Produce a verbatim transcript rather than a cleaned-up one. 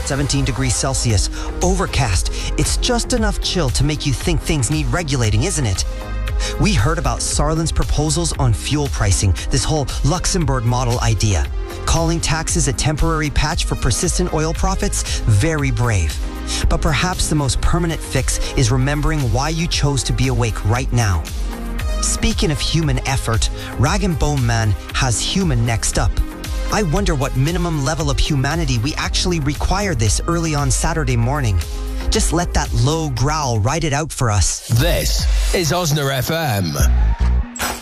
seventeen degrees Celsius, overcast. It's just enough chill to make you think things need regulating, isn't it? We heard about Saarland's proposals on fuel pricing, this whole Luxembourg model idea. Calling taxes a temporary patch for persistent oil profits? Very brave. But perhaps the most permanent fix is remembering why you chose to be awake right now. Speaking of human effort, Rag and Bone Man has human next up. I wonder what minimum level of humanity we actually require this early on Saturday morning. Just let that low growl write it out for us. This is Osna F M.